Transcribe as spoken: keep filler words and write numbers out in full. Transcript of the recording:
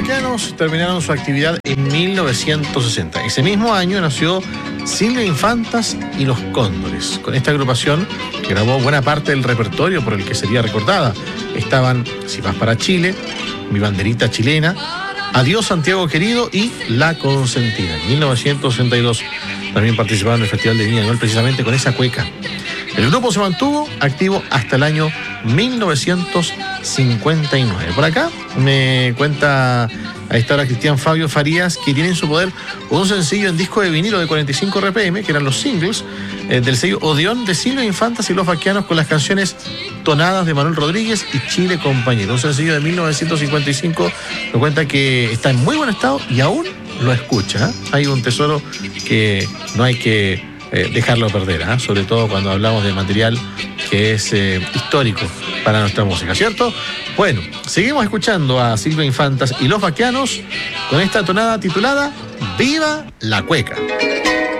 Vaqueanos terminaron su actividad en mil novecientos sesenta. Ese mismo año nació Silvia Infantas y Los Cóndores. Con esta agrupación grabó buena parte del repertorio por el que sería recordada. Estaban Si vas para Chile, Mi banderita chilena, Adiós Santiago querido y La Consentida. En mil novecientos sesenta y dos también participaron en el Festival de Viña del Mar precisamente con esa cueca. El grupo se mantuvo activo hasta el año mil novecientos cincuenta y nueve. Por acá me cuenta a esta hora Cristian Fabio Farías que tiene en su poder un sencillo en disco de vinilo de cuarenta y cinco R P M, que eran los singles eh, del sello Odeón de Silvia Infantas y Los Vaqueanos, con las canciones Tonadas de Manuel Rodríguez y Chile Compañero. Un sencillo de mil novecientos cincuenta y cinco, me cuenta que está en muy buen estado y aún lo escucha. ¿eh? Hay un tesoro que no hay que Eh, dejarlo perder, ¿eh? Sobre todo cuando hablamos de material que es eh, histórico para nuestra música, ¿cierto? Bueno, seguimos escuchando a Silvia Infantas y Los Vaqueanos con esta tonada titulada Viva la Cueca.